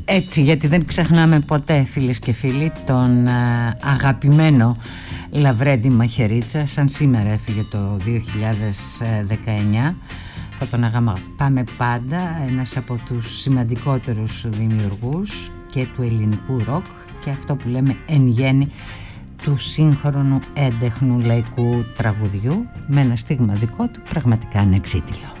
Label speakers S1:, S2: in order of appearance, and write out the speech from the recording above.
S1: Έτσι, γιατί δεν ξεχνάμε ποτέ, φίλες και φίλοι, τον αγαπημένο Λαβρέντη Μαχαιρίτσα. Σαν σήμερα έφυγε το 2019. Θα τον αγαπάμε πάντα, ένας από τους σημαντικότερους δημιουργούς και του ελληνικού ροκ και αυτό που λέμε εν γέννη του σύγχρονου έντεχνου λαϊκού τραγουδιού, με ένα στίγμα δικό του πραγματικά ανεξίτηλο.